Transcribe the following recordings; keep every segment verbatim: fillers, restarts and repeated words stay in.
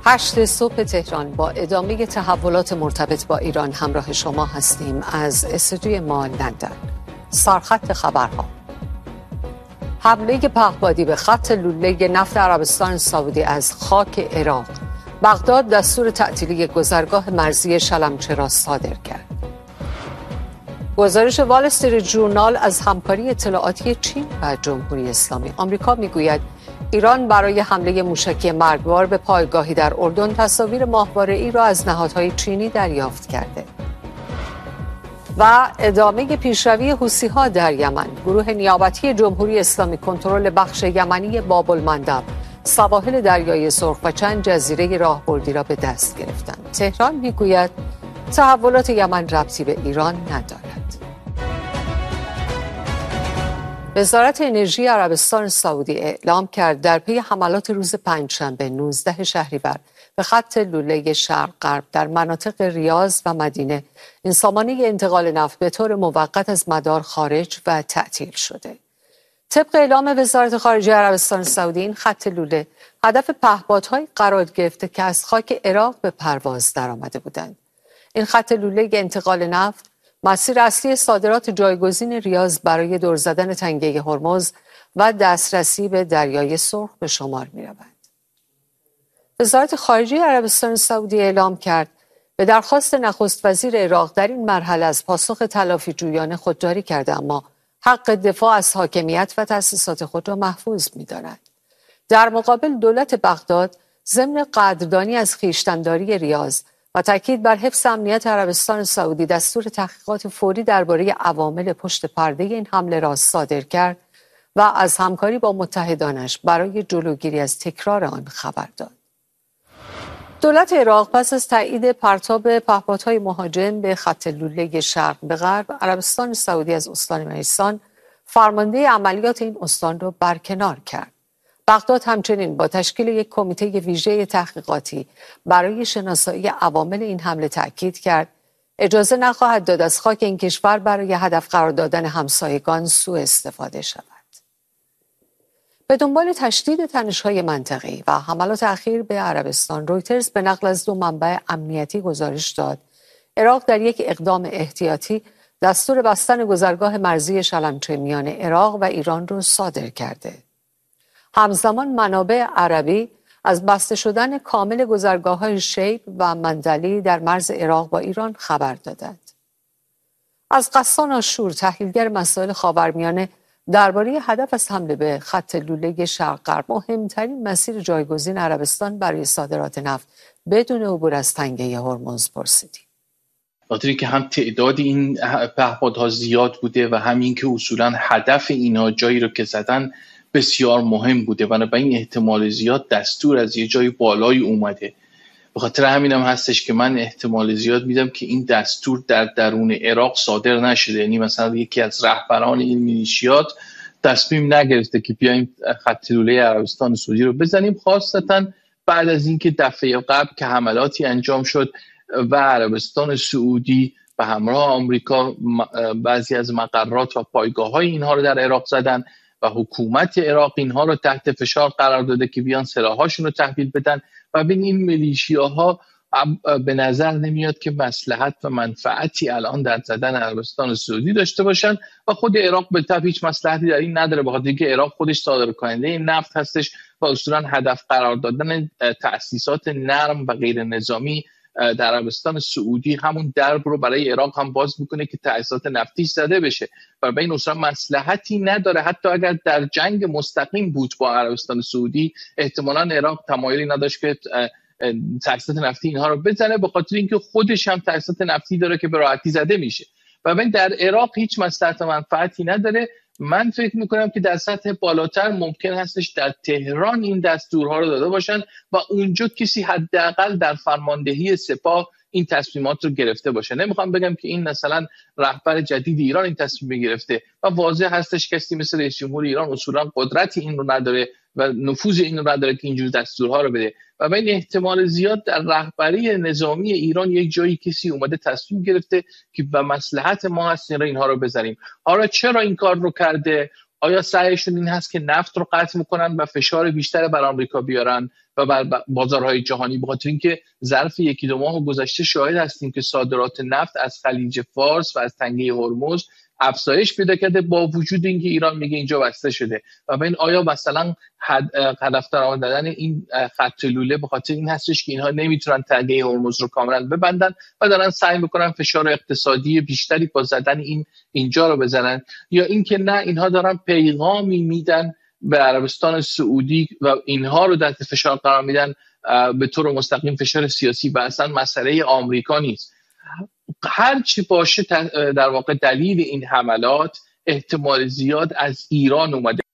هشت صبح تهران با ادامه تحولات مرتبط با ایران همراه شما هستیم از استودیوی ما لندن. سرخط خبرها: حمله پهپادی به خط لوله نفت عربستان سعودی از خاک عراق. بغداد دستور تعطیلی گذرگاه مرزی شلمچه را صادر کرد. گزارش وال استریت ژورنال از همکاری اطلاعاتی چین و جمهوری اسلامی. آمریکا میگوید ایران برای حمله موشکی مرگبار به پایگاهی در اردن تصاویر ماهواره‌ای را از نهادهای چینی دریافت کرده. و ادامه پیشروی حوثی‌ها در یمن. گروه نیابتی جمهوری اسلامی کنترل بخش یمنی باب المندب، سواحل دریای سرخ و چند جزیره راهبردی را به دست گرفتند. تهران میگوید تحولات یمن ربطی به ایران ندارد. وزارت انرژی عربستان سعودی اعلام کرد در پی حملات روز پنجشنبه نوزدهم شهریور به خط لوله شرق غرب در مناطق ریاض و مدینه این سامانه انتقال نفت به طور موقت از مدار خارج و تعطیل شده. طبق اعلام وزارت خارجه عربستان سعودی این خط لوله هدف پهپادهای قرار گرفته که از خاک عراق به پرواز درآمده بودند. این خط لوله انتقال نفت مسیر اصلی صادرات جایگزین ریاض برای دور زدن تنگه هرمز و دسترسی به دریای سرخ به شمار می رود. وزارت خارجه عربستان سعودی اعلام کرد به درخواست نخست وزیر عراق در این مرحله از پاسخ تلافی جویانه خودداری کرده، اما حق دفاع از حاکمیت و تأسیسات خود را محفوظ می دارد. در مقابل دولت بغداد ضمن قدردانی از خویشتن‌داری ریاض و تاکید بر حفظ امنیت عربستان سعودی دستور تحقیقات فوری درباره عوامل پشت پرده این حمله را صادر کرد و از همکاری با متحدانش برای جلوگیری از تکرار آن خبر داد. دولت عراق پس از تایید پرتاب پهپادهای مهاجم به خط لوله شرق به غرب، عربستان سعودی از استان نیسان فرمانده عملیات این استان را برکنار کرد. بغداد همچنین با تشکیل یک کمیته ویژه تحقیقاتی برای شناسایی عوامل این حمله تأکید کرد اجازه نخواهد داد از خاک این کشور برای هدف قرار دادن همسایگان سوء استفاده شود. به دنبال تشدید تنش‌های منطقه‌ای و حملات اخیر به عربستان، رویترز به نقل از دو منبع امنیتی گزارش داد عراق در یک اقدام احتیاطی دستور بستن گذرگاه مرزی شلمچه میان عراق و ایران را صادر کرده. همزمان منابع عربی از بسته شدن کامل گذرگاه‌های شیب و مندلی در مرز عراق با ایران خبر دادند. از غسان آشور، تحلیلگر مسائل خاورمیانه، درباره هدف از حمله به خط لوله شرق غرب، مهمترین مسیر جایگزین عربستان برای صادرات نفت بدون عبور از تنگه هرمز پرسیدیم. خاطری که هم تعداد این پهپادها زیاد بوده و همین که اصولا هدف اینا جایی رو که زدن بسیار مهم بوده، بنابراین احتمال زیاد دستور از یه جای بالایی اومده. به خاطر همینم هستش که من احتمال زیاد میدم که این دستور در درون عراق صادر نشده، یعنی مثلا یکی از رهبران این میلیشیات تصمیم نگرفته که بیایم خط لوله عربستان سعودی رو بزنیم، خاصتا بعد از اینکه دفعه قبل که حملاتی انجام شد و عربستان سعودی به همراه آمریکا بعضی از مقرات و پایگاه‌های اینها رو در عراق زدن و حکومت عراق اینها رو تحت فشار قرار داده که بیان سلاحاشون رو تحویل بدن و بین این میلیشیاها به نظر نمیاد که مصلحت و منفعتی الان در زدن عربستان سعودی داشته باشن و خود عراق به طبع هیچ مصلحتی در این نداره، بخاطر اینکه عراق خودش صادر کننده این نفت هستش و اصولا هدف قرار دادن تأسیسات نرم و غیر نظامی در عربستان سعودی همون درب رو برای عراق هم باز میکنه که تأسیسات نفتی زده بشه و به این اصلا مصلحتی نداره. حتی اگر در جنگ مستقیم بود با عربستان سعودی احتمالاً عراق تمایلی نداشت که تأسیسات نفتی اینها رو بزنه، به خاطر اینکه خودش هم تأسیسات نفتی داره که به راحتی زده میشه و این در عراق هیچ مصلحت و منفعتی نداره. من فکر میکنم که در سطح بالاتر ممکن هستش در تهران این دستورها رو داده باشن و اونجا کسی حداقل در فرماندهی سپاه این تصمیمات رو گرفته باشه. نمیخوام بگم که این مثلا رهبر جدید ایران این تصمیم گرفته و واضح هستش کسی مثل رئیس جمهور ایران اصولا قدرتی این رو نداره و نفوذ این رو نداره که اینجور دستورها رو بده و به این احتمال زیاد در رهبری نظامی ایران یک جایی کسی اومده تصمیم گرفته که به مصلحت ما هست اینها رو بزنیم. حالا چرا این کار رو کرده؟ آیا سعیشون این هست که نفت رو قطع میکنن و فشار بیشتر بر آمریکا بیارن و بر بازارهای جهانی؟ به خاطر اینکه ظرف یکی دو ماه گذشته شاهد هستیم که صادرات نفت از خلیج فارس و از تنگه هرمز افزایش پیدا کرده با وجود اینکه ایران میگه اینجا بسته شده. و ببین آیا مثلا هدف قرار دادن این خط لوله به خاطر این هستش که اینها نمیتونن تنگه هرمز رو کاملا ببندن و دارن سعی میکنن فشار اقتصادی بیشتری با زدن این اینجا رو بزنن، یا اینکه نه اینها دارن پیغامی میدن به عربستان سعودی و اینها رو تحت فشار قرار میدن به طور مستقیم فشار سیاسی و اصلا مسئله آمریکا نیست. هر چی باشه در واقع دلیل این حملات احتمال زیاد از ایران اومده.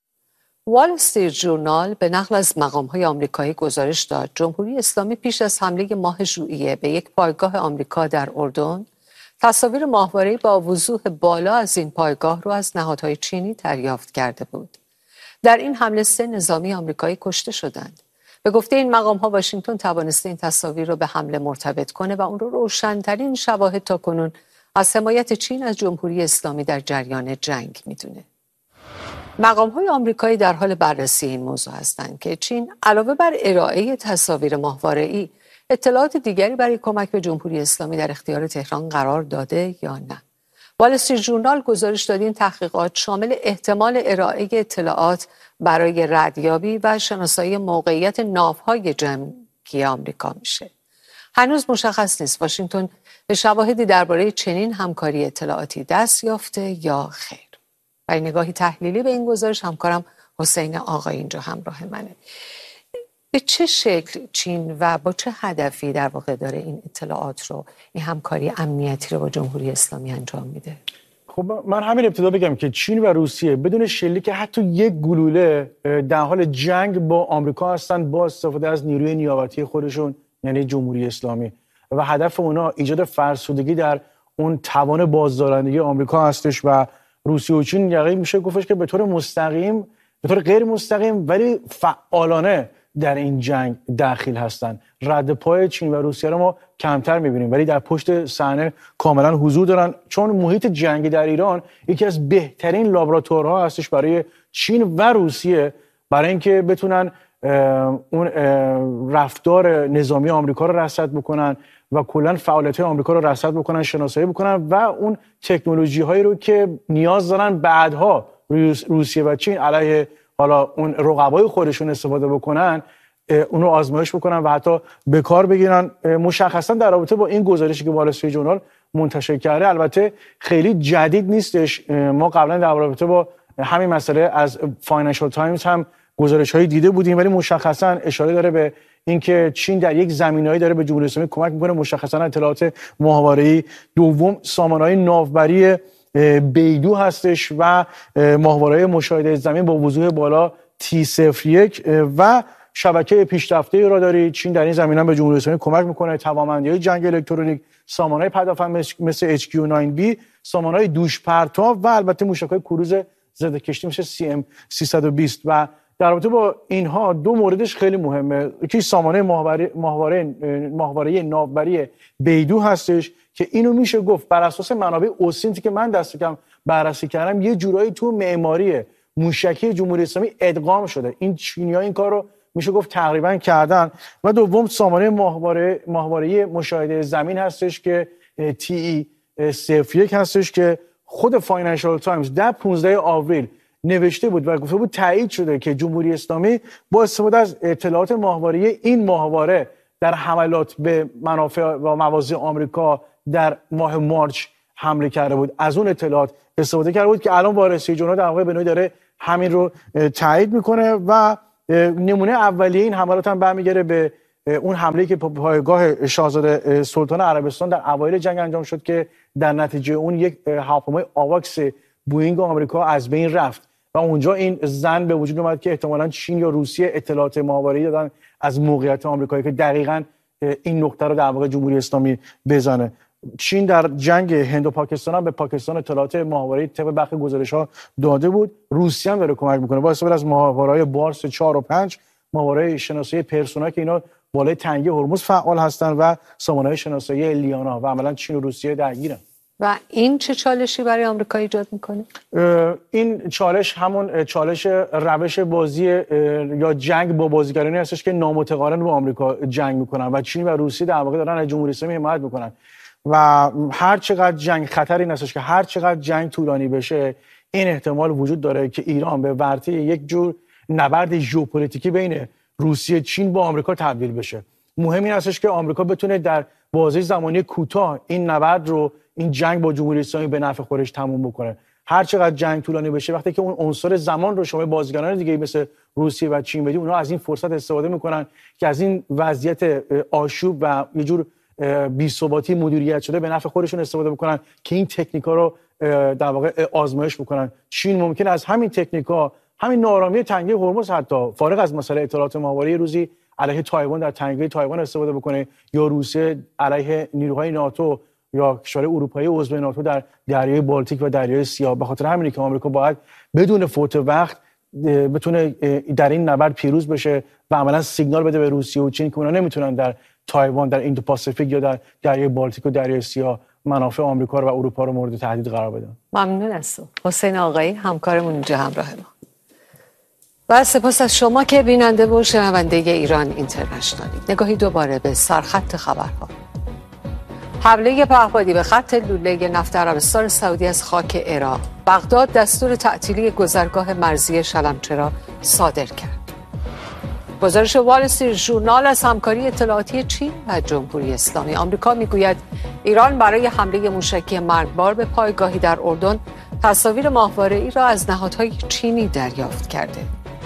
وال استریت ژورنال به نقل از مقام‌های آمریکایی گزارش داد جمهوری اسلامی پیش از حمله ماه ژوئیه به یک پایگاه آمریکا در اردن تصاویر ماهواره‌ای با وضوح بالا از این پایگاه رو از نهادهای چینی دریافت کرده بود. در این حمله سه نظامی آمریکایی کشته شدند. به گفته این مقام‌ها واشنگتن توانسته این تصاویر رو به حمله مرتبط کنه و اون رو روشن‌ترین شواهد تاکنون از حمایت چین از جمهوری اسلامی در جریان جنگ میدونه. مقام‌های آمریکایی در حال بررسی این موضوع هستند که چین علاوه بر ارائه تصاویر ماهواره‌ای اطلاعات دیگری برای کمک به جمهوری اسلامی در اختیار تهران قرار داده یا نه. وال استریت ژورنال گزارش داد این تحقیقات شامل احتمال ارائه اطلاعات برای ردیابی و شناسایی موقعیت ناوهای جنگی آمریکا میشه. هنوز مشخص نیست واشنگتن به شواهدی درباره چنین همکاری اطلاعاتی دست یافته یا خیر. برای نگاهی تحلیلی به این گزارش همکارم حسین آقایی اینجا همراه منه. به چه شکل چین و با چه هدفی در واقع داره این اطلاعات رو، این همکاری امنیتی رو با جمهوری اسلامی انجام میده؟ خب من همین ابتدا بگم که چین و روسیه بدون شلیک حتی یک گلوله در حال جنگ با آمریکا هستن با استفاده از نیروی نیابتی خودشون، یعنی جمهوری اسلامی، و هدف اونا ایجاد فرسودگی در اون توان بازدارندگی آمریکا هستش و روسیه و چین یقین میشه گفتش که به طور مستقیم، به طور غیر مستقیم ولی فعالانه در این جنگ داخل هستند. رد پای چین و روسیه رو ما کمتر میبینیم ولی در پشت صحنه کاملا حضور دارن، چون محیط جنگی در ایران یکی از بهترین لابراتوارها هستش برای چین و روسیه برای اینکه بتونن اون رفتار نظامی آمریکا رو رصد بکنن و کلا فعالیت آمریکا رو رصد بکنن، شناسایی بکنن و اون تکنولوژی هایی رو که نیاز دارن بعدها روسیه و چین علیه حالا اون رقبای خودشون استفاده بکنن اون رو آزمایش بکنن و حتی به کار بگیرن. مشخصا در رابطه با این گزارشی که وال استریت ژورنال منتشر کرده البته خیلی جدید نیستش، ما قبلا در رابطه با همین مسئله از فاینانشال تایمز هم گزارش‌هایی دیده بودیم ولی مشخصا اشاره داره به اینکه چین در یک زمینه‌ای داره به جمهوری اسلامی کمک میکنه، مشخصا اطلاعات ماهواره‌ای. دوم سامانه‌های ناوبری بیدو هستش و ماهواره‌های مشاهده زمین با وضوح بالا تی صفر یک و شبکه پیشرفته راداری. چین در این زمینه به جمهوری اسلامی کمک میکنه. توانمندی‌های جنگ الکترونیک، سامانه‌های پدافند مثل اچ کیو نه بی، سامانه‌های دوش پرتاب و البته موشک‌های کروز ضد کشتی مثل سی ام سیصد و بیست. و در رابطه با اینها دو موردش خیلی مهمه. یکی سامانه ماهواره ماهواره ماهواره ناوبری بیدو هستش که اینو میشه گفت بر اساس منابع اوسینتی که من دست کم بررسی کردم یه جورایی تو معماری موشکی جمهوری اسلامی ادغام شده. این چینی‌ها این کار رو میشه گفت تقریبا کردن. و دوم سامانه ماهواره ماهواره مشاهده زمین هستش که تی صفر یک هستش که خود فاینانشال تایمز در پانزده آوریل نوشته بود و گفته بود تایید شده که جمهوری اسلامی با استفاده از اطلاعات ماهواره این ماهواره در حملات به منافع و مواضع آمریکا در ماه مارچ حمله کرده بود، از اون اطلاعات استفاده کرده بود که الان وال استریت ژورنال در واقع به نوعی داره همین رو تایید میکنه. و نمونه اولیه این حملات هم برمیگره به اون حمله که پایگاه شاهزاده سلطان عربستان در اوایل جنگ انجام شد که در نتیجه اون یک هواپیمای آواکس بوئینگ آمریکا از بین رفت و اونجا این ظن به وجود اومد که احتمالاً چین یا روسیه اطلاعات ماهواره‌ای دادن از موقعیت آمریکایی که دقیقاً این نقطه رو در واقع جمهوری اسلامی بزنه. چین در جنگ هند و پاکستان هم به پاکستان اطلاعات ماهواره‌ای طبق برخی گزارش‌ها داده بود. روسیه هم داره کمک میکنه با استفاده از ماهواره‌های بارس چهار و پنج، ماهواره شناسایی پرسونا که اینا بالای تنگه هرمز فعال هستن و سامانه‌های شناسایی لیانا و عملاً چین و روسیه درگیرن. و این چه چالشی برای آمریکا ایجاد میکنه؟ این چالش همون چالش روش بازی یا جنگ با بازیگرانی هستش که نامتقارن با آمریکا جنگ میکنن و چین و روسیه در واقع دارن از جمهوری اسلامی حمایت میکنن و هر چقدر جنگ خطر این هستش که هر چقدر جنگ طولانی بشه این احتمال وجود داره که ایران به ورطه یک جور نبرد ژئوپلیتیکی بین روسیه چین با آمریکا تبدیل بشه. مهم این هستش که آمریکا بتونه در بازه زمانی کوتاه این نبرد رو، این جنگ با جمهوری اسلامی به نفع خودش تموم بکنه. هر چقدر جنگ طولانی بشه، وقتی که اون عنصر زمان رو شما بازیگران دیگه مثل روسیه و چین بدی، اونها از این فرصت استفاده میکنن که از این وضعیت آشوب و یه جور بی‌ثباتی مدیریت شده به نفع خودشون استفاده بکنن که این تکنیکا رو در واقع آزمایش بکنن. چین ممکن از همین تکنیکا، همین ناآرامی تنگه هرمز، حتی فارغ از مسئله اطلاعات ماهواره، روزی علیه تایوان در تنگه تایوان استفاده بکنه، یا روسیه علیه نیروهای ناتو یا کشورهای اروپایی عضو ناتو در دریای بالتیک و دریای سیاه. به خاطر همینه که آمریکا باید بدون فوت وقت بتونه در این نبرد پیروز بشه و عملا سیگنال بده به روسیه و چین که اونا نمیتونن در تایوان، در ایندو پاسیفیک یا در دریای بالتیک و دریای سیاه منافع آمریکا و اروپا رو مورد تهدید قرار بدن. ممنون از تو حسین آقایی، همکارمون اینجا همراه ما. و سپاس از شما که بیننده و شنونده ایران اینترنشنالی. نگاهی دوباره به سرخط خبرها. حمله پهپادی به خط لوله نفت عربستان سعودی از خاک عراق. بغداد دستور تعطیلی گذرگاه مرزی شلمچه را صادر کرد. گزارش وال استریت ژورنال از همکاری اطلاعاتی چین و جمهوری اسلامی. آمریکا میگوید ایران برای حمله موشکی مرگبار به پایگاهی در اردن تصاویر ماهواره‌ای را از نهادهای چینی دریافت کرده.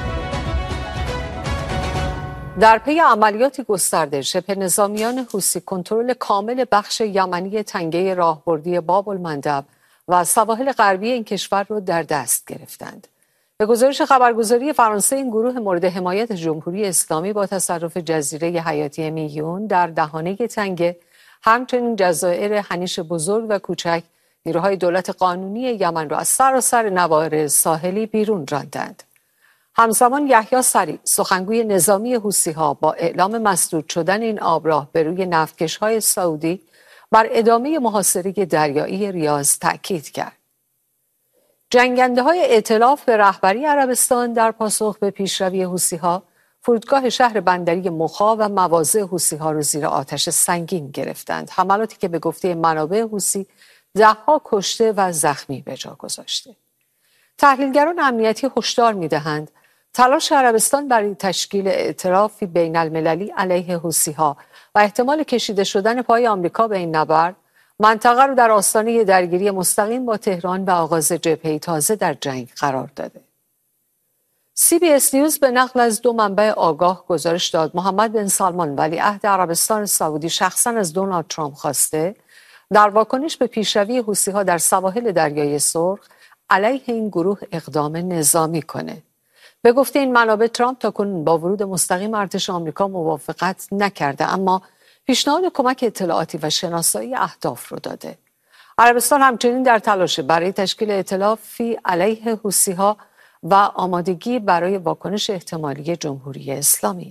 در پی عملیاتی گسترده، شبه نظامیان حوثی کنترل کامل بخش یمنی تنگه راهبردی باب المندب و سواحل غربی این کشور را در دست گرفتند. به گزارش خبرگزاری فرانسه، این گروه مورد حمایت جمهوری اسلامی با تصرف جزیره حیاتی میون در دهانه تنگه، همچنین جزایر هنیش بزرگ و کوچک، نیروهای دولت قانونی یمن را از سراسر نواحی ساحلی بیرون راندند. همزمان یحیی سریع، سخنگوی نظامی حوثی‌ها، با اعلام مسدود شدن این آبراه به روی نفتکش‌های سعودی بر ادامه محاصره دریایی ریاض تأکید کرد. جنگنده‌های ائتلاف به رهبری عربستان در پاسخ به پیشروی حوثی‌ها فرودگاه شهر بندری مخا و مواضع حوثی‌ها را زیر آتش سنگین گرفتند. حملاتی که به گفته منابع حوثی ده‌ها کشته و زخمی به جا گذاشته. تحلیلگران امنیتی هشدار می‌دهند تلاش عربستان برای تشکیل ائتلافی بین المللی علیه حوثی‌ها و احتمال کشیده شدن پای آمریکا به این نبرد منطقه را در آستانه درگیری مستقیم با تهران و آغاز جبهه تازه در جنگ قرار داده. سی بی اس نیوز به نقل از دو منبع آگاه گزارش داد محمد بن سلمان ولیعهد عربستان سعودی شخصاً از دونالد ترامپ خواسته در واکنش به پیشروی حوثی‌ها در سواحل دریای سرخ علیه این گروه اقدام نظامی کنه. به گفته این منابع، ترامپ تاکنون با ورود مستقیم ارتش آمریکا موافقت نکرده، اما پیشنهاد کمک اطلاعاتی و شناسایی اهداف رو داده. عربستان همچنین در تلاش برای تشکیل ائتلافی علیه حوثی‌ها و آمادگی برای واکنش احتمالی جمهوری اسلامی.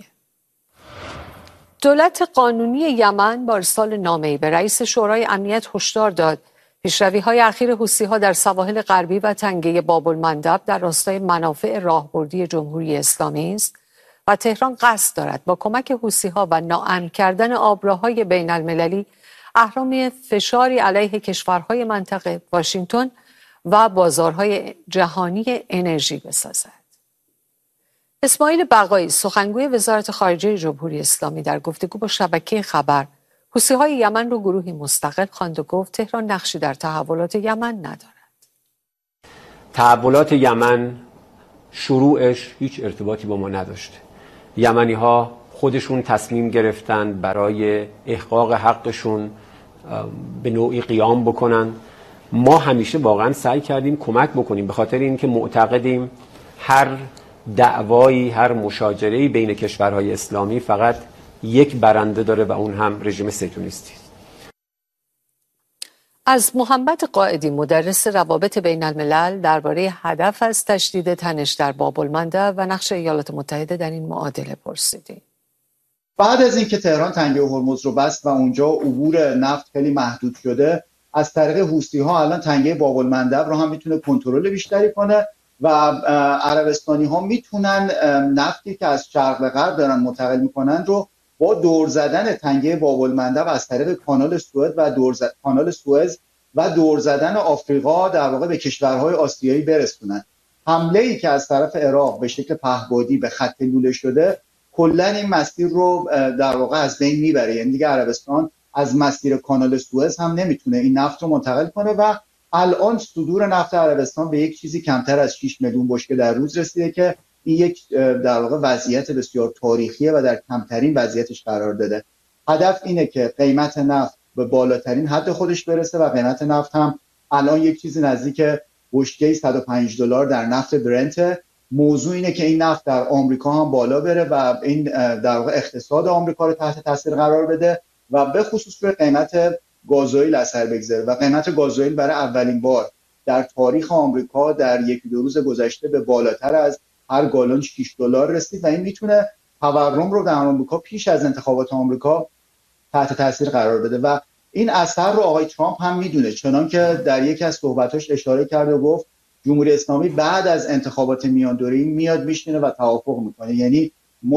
دولت قانونی یمن با ارسال نامه‌ای به رئیس شورای امنیت هشدار داد پیشروی‌های اخیر حوثی‌ها در سواحل غربی و تنگه باب المندب در راستای منافع راهبردی جمهوری اسلامی است و تهران قصد دارد با کمک حوثی‌ها و ناامن کردن آبراهای بین المللی اهرام فشاری علیه کشورهای منطقه، واشنگتن و بازارهای جهانی انرژی بسازد. اسماعیل بقایی، سخنگوی وزارت خارجه جمهوری اسلامی، در گفتگو با شبکه خبر حوثی‌های یمن رو گروهی مستقل خواند و گفت تهران نقشی در تحولات یمن ندارد. تحولات یمن شروعش هیچ ارتباطی با ما نداشته. یمنی‌ها خودشون تصمیم گرفتن برای احقاق حقشون به نوعی قیام بکنن. ما همیشه واقعا سعی کردیم کمک بکنیم، به خاطر اینکه معتقدیم هر دعوایی، هر مشاجره‌ای بین کشورهای اسلامی فقط یک برنده داره و اون هم رژیم صهیونیستی. از محمد قائدی، مدرس روابط بین الملل، درباره هدف از تشدید تنش در باب المندب و نقش ایالات متحده در این معادله پرسیدیم. بعد از اینکه تهران تنگه هرمز رو بست و اونجا عبور نفت خیلی محدود شده، از طریق حوثی‌ها الان تنگه باب المندب رو هم میتونه کنترل بیشتری کنه و عربستانی ها میتونن نفتی که از شرق به غرب دارن منتقل میکنن رو با دور زدن تنگه باب المندب از طریق کانال سوئد و دور زد... کانال سوئز و دور زدن آفریقا در واقع به کشورهای آسیایی برسونن. حمله ای که از طرف عراق به شکل پهبادی به خط لوله شده کلا این مسیر رو در واقع از بین میبره، یعنی دیگه عربستان از مسیر کانال سوئز هم نمیتونه این نفت رو منتقل کنه و الان صدور نفت عربستان به یک چیزی کمتر از شش میلیون بشکه در روز رسیده که این یک در واقع وضعیت بسیار تاریخیه و در کمترین وضعیتش قرار داده. هدف اینه که قیمت نفت به بالاترین حد خودش برسه و قیمت نفت هم الان یک چیزی نزدیک بشکه صد و پنج دلار در نفت برنت. موضوع اینه که این نفت در آمریکا هم بالا بره و این در واقع اقتصاد آمریکا رو تحت تاثیر قرار بده و به خصوص روی قیمت گازوئیل اثر بگذاره و قیمت گازوئیل برای اولین بار در تاریخ آمریکا در یکی دو روز گذشته به بالاتر از هر گالون شش دلار رسید و این میتونه تورم رو در آمریکا پیش از انتخابات آمریکا تحت تاثیر قرار بده و این اثر رو آقای ترامپ هم میدونه، چنان که در یکی از صحبتاش اشاره کرد و گفت جمهوری اسلامی بعد از انتخابات میان دوره‌ای میاد میشینه و توافق میکنه. یعنی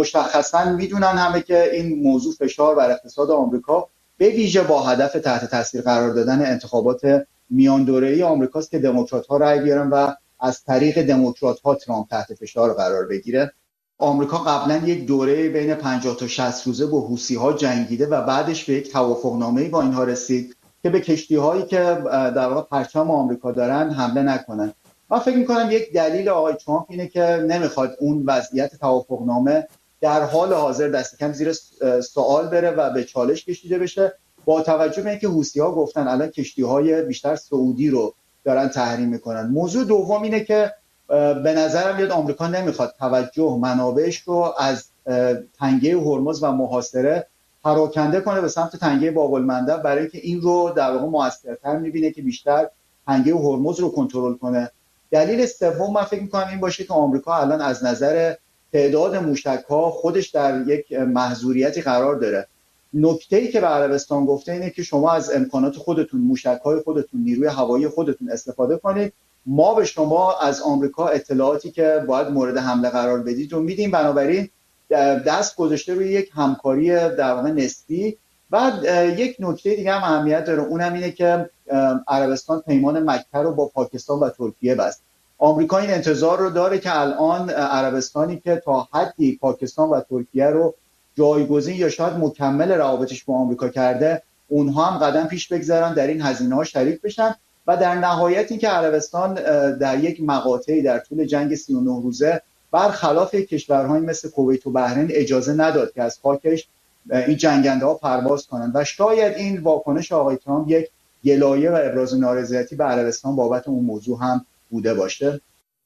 مشخصا میدونن همه که این موضوع فشار بر اقتصاد آمریکا به ویژه با هدف تحت تاثیر قرار دادن انتخابات میان دوره‌ای آمریکاست که دموکرات‌ها رأی بیارن و از طریق دموکرات‌ها ترامپ تحت فشار قرار بگیره. آمریکا قبلا یک دوره بین پنجاه تا شصت روزه با حوثی‌ها جنگیده و بعدش به یک توافقنامه‌ای با اینها رسید که به کشتی‌هایی که در واقع پرچم آمریکا دارن حمله نکنن. من فکر می‌کنم یک دلیل آقای ترامپ اینه که نمیخواد اون وضعیت توافقنامه در حال حاضر دست کم زیر سوال بره و به چالش کشیده بشه، با توجه به اینکه حوثی‌ها گفتن الان کشتی‌های بیشتر سعودی رو دارن تحریم میکنن. موضوع دوم اینه که به نظرم میاد آمریکا نمیخواد توجه منابعش رو از تنگه هرمز و محاصره پراکنده کنه به سمت تنگه باب المندب، برای اینکه این رو در واقع موثرتر میبینه که بیشتر تنگه هرمز رو کنترل کنه. دلیل سوم من فکر میکنم این باشه که آمریکا الان از نظر تعداد موشک‌ها خودش در یک محظوریتی قرار داره. نکته‌ای که به عربستان گفته اینه که شما از امکانات خودتون، موشک‌های خودتون، نیروی هوایی خودتون استفاده کنید، ما به شما از آمریکا اطلاعاتی که باید مورد حمله قرار بدید رو میدیم. بنابراین دست گذاشته روی یک همکاری در واقع نسبی. و یک نکته دیگه هم اهمیت داره، اونم اینه که عربستان پیمان مکه رو با پاکستان و ترکیه بست. آمریکا این انتظار رو داره که الان عربستانی که تا حدی پاکستان و ترکیه رو جایگزین یا شاید مکمل روابطش با آمریکا کرده، اونها هم قدم پیش بگذارن، در این هزینه‌ها شریک بشن و در نهایت این که عربستان در یک مقاطعی در طول جنگ سی و نه روزه برخلاف کشورهایی مثل کویت و بحرین اجازه نداد که از خاکش این جنگنده‌ها پرواز کنند و شاید این واکنش آقای ترامپ یک گلایه و ابراز نارضایتی به عربستان بابت اون موضوع هم بوده باشه.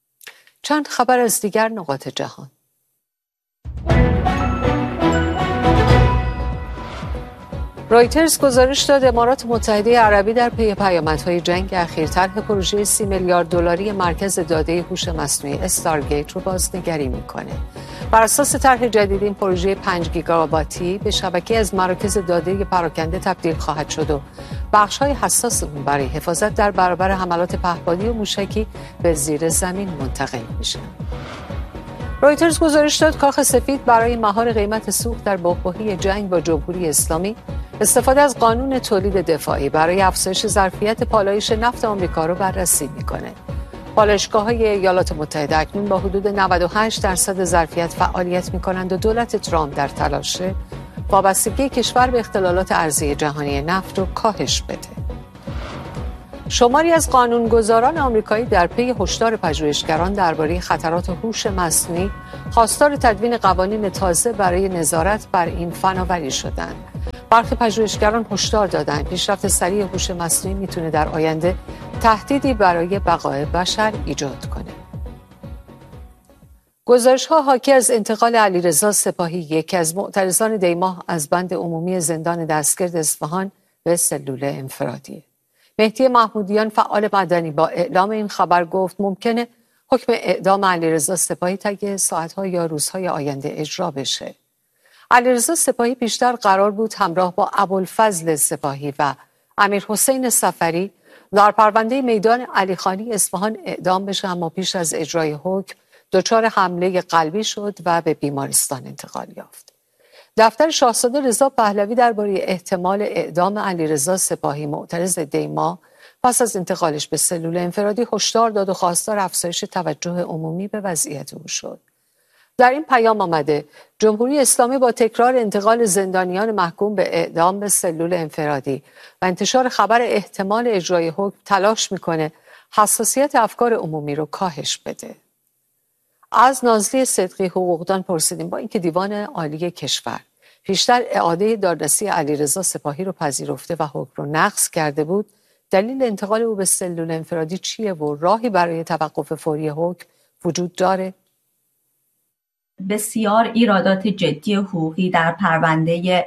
چند خبر از دیگر نقاط جهان. رایترز گزارش داد امارات متحده عربی در پی پیامدهای جنگ اخیر طرح پروژه سی میلیارد دلاری مرکز داده هوش مصنوعی استارگیت رو بازنگری میکنه. بر اساس طرح جدید این پروژه پنج گیگابایتی به شبکه از مراکز داده پراکنده تبدیل خواهد شد و بخش‌های حساس اون برای حفاظت در برابر حملات پهپادی و موشکی به زیر زمین منتقل میشه. رایترز گزارش داد کاخ سفید برای مهار قیمت سوخت در بحبوحه جنگ با جمهوری اسلامی استفاده از قانون تولید دفاعی برای افزایش ظرفیت پالایش نفت آمریکا رو بررسی میکنه. پالایشگاه‌های ایالات متحده اکنون با حدود نود و هشت درصد ظرفیت فعالیت میکنند و دولت ترامپ در تلاشه وابستگی کشور به اختلالات ارزی جهانی نفت رو کاهش بده. شماری از قانونگذاران آمریکایی در پی هشدار پژوهشگران درباره خطرات هوش مصنوعی خواستار تدوین قوانین تازه برای نظارت بر این فناوری شدند. برخی پژوهشگران هشدار دادند پیشرفت سریع هوش مصنوعی میتونه در آینده تهدیدی برای بقای بشر ایجاد کنه. گزارش‌ها حاکی از انتقال علیرضا سپاهی، یکی از معترضان دیماه از بند عمومی زندان دستگرد اصفهان به سلول انفرادی. مهدی محمودیان فعال مدنی با اعلام این خبر گفت ممکنه حکم اعدام علیرضا سپاهی طی ساعت‌ها یا روزهای آینده اجرا بشه. علیرضا سپاهی پیشتر قرار بود همراه با ابوالفضل سپاهی و امیر حسین سفری در پرونده میدان علیخانی اصفهان اعدام بشه، اما پیش از اجرای حکم دچار حمله قلبی شد و به بیمارستان انتقال یافت. دفتر شاهزاده رضا پهلوی درباره احتمال اعدام علیرضا سپاهی معترض دیما پس از انتقالش به سلول انفرادی هشدار داد و خواستار افزایش توجه عمومی به وضعیت او شد. در این پیام آمده جمهوری اسلامی با تکرار انتقال زندانیان محکوم به اعدام به سلول انفرادی و انتشار خبر احتمال اجرای حکم تلاش میکنه حساسیت افکار عمومی رو کاهش بده. از نازلی صدقی حقوقدان پرسیدیم با اینکه دیوان عالی کشور پیشتر اعاده دادرسی علیرضا سپاهی رو پذیرفته و حکم رو نقض کرده بود، دلیل انتقال او به سلول انفرادی چیه و راهی برای توقف فوری حکم وجود داره؟ بسیار ایرادات جدی حقوقی در پرونده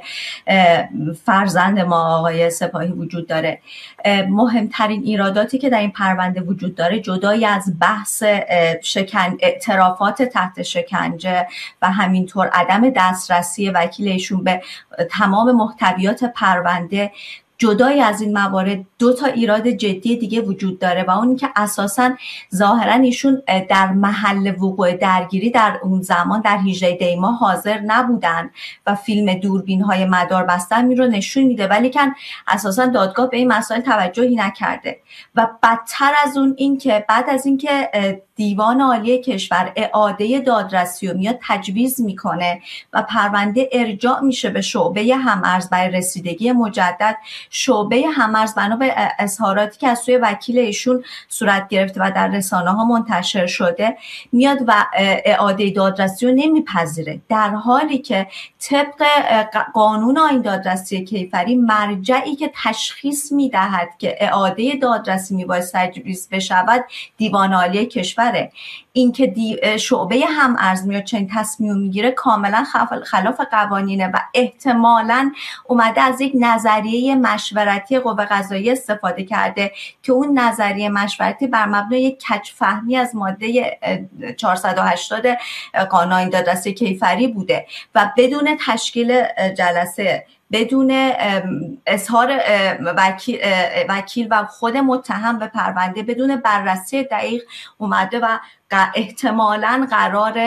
فرزند ما آقای سپاهی وجود داره. مهمترین ایراداتی که در این پرونده وجود داره جدای از بحث شکن اعترافات تحت شکنجه و همینطور عدم دسترسی وکیل ایشون به تمام محتویات پرونده، جدای از این موارد دو تا ایراد جدی دیگه وجود داره و اون که اساساً ظاهراً ایشون در محل وقوع درگیری در اون زمان در هجده دی ماه حاضر نبودن و فیلم دوربین‌های مدار بستن رو نشون میده، ولی که اساساً دادگاه به این مسائل توجهی نکرده. و بدتر از اون این که بعد از اینکه دیوان عالی کشور اعاده دادرسی رو میاد تجویز میکنه و پرونده ارجاع میشه به شعبه هم‌ارز برای رسیدگی مجدد، شعبه هم‌ارز بنا به اظهاراتی که از سوی وکیل ایشون صورت گرفته و در رسانه ها منتشر شده میاد و اعاده دادرسی رو نمیپذیره، در حالی که طبق قانون آیین دادرسی کیفری مرجعی که تشخیص میدهد که اعاده دادرسی میباید تجویز بشود دیوان عالی کشور. این که شعبه هم‌ارز میاد چنین تصمیم میگیره کاملا خلاف قوانینه و احتمالاً اومده از یک نظریه مشورتی قوه قضاییه استفاده کرده که اون نظریه مشورتی بر مبنای کج فهمی از ماده چهارصد و هشتاد قانون آیین دادرسی کیفری بوده و بدون تشکیل جلسه، بدون اظهار وکیل, وکیل و خود متهم به پرونده، بدون بررسی دقیق اومده و احتمالاً قرار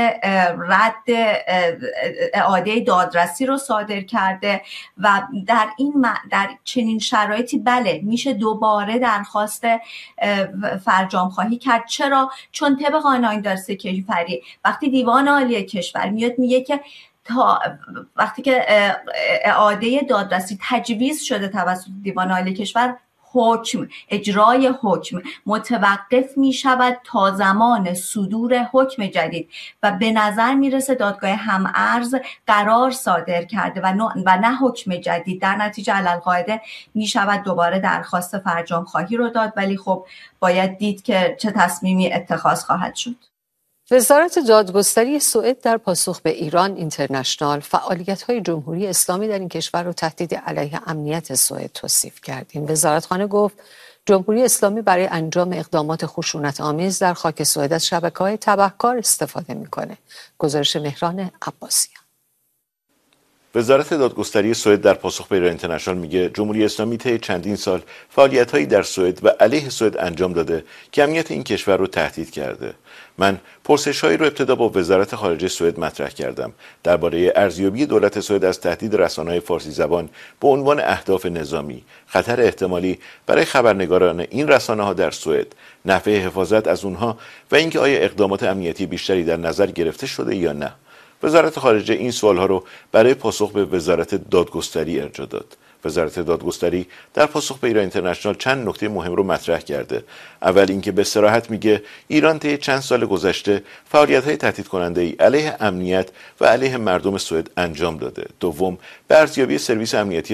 رد اعاده دادرسی رو صادر کرده و در این در چنین شرایطی بله میشه دوباره درخواست فرجام خواهی کرد. چرا؟ چون طبق قانون آیین دادرسی کیفری وقتی دیوان عالی کشور میاد میگه که تا وقتی که اعاده دادرسی تجویز شده توسط دیوان عالی کشور، حکم اجرای حکم متوقف می شود تا زمان صدور حکم جدید و به نظر می رسه دادگاه هم‌ارز قرار صادر کرده و و نه حکم جدید. در نتیجه علالقاعده می شود دوباره درخواست فرجام خواهی رو داد، ولی خب باید دید که چه تصمیمی اتخاذ خواهد شد. وزارت دادگستری سوئد در پاسخ به ایران اینترنشنال فعالیت‌های جمهوری اسلامی در این کشور رو تهدید علیه امنیت سوئد توصیف کرد. این وزارتخانه گفت جمهوری اسلامی برای انجام اقدامات خشونت‌آمیز در خاک سوئد از شبکه‌های تبهکار استفاده می‌کنه. گزارش مهران عباسیان. وزارت دادگستری سوئد در پاسخ به ایران اینترنشنال میگه جمهوری اسلامی طی چندین سال فعالیت‌هایی در سوئد و علیه سوئد انجام داده که امنیت این کشور رو تهدید کرده. من پرسش‌هایی رو ابتدا با وزارت خارجه سوئد مطرح کردم درباره ارزیابی دولت سوئد از تهدید رسانه‌های فارسی زبان به عنوان اهداف نظامی، خطر احتمالی برای خبرنگاران این رسانه‌ها در سوئد، نحوه حفاظت از اونها و اینکه آیا اقدامات امنیتی بیشتری در نظر گرفته شده یا نه. وزارت خارجه این سوالها رو برای پاسخ به وزارت دادگستری ارجاع داد. وزارت دادگستری در پاسخ به ایران اینترنشنال چند نکته مهم رو مطرح کرده. اول اینکه به صراحت میگه ایران طی چند سال گذشته فعالیت‌های تهدید کننده‌ای علیه امنیت و علیه مردم سوئد انجام داده. دوم، به ارزیابی سرویس امنیتی